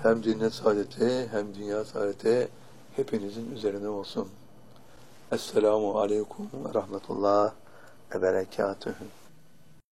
hem cennet saadeti hem dünya saadeti hepinizin üzerine olsun. Esselamu aleyküm ve rahmetullah ve berekatühü.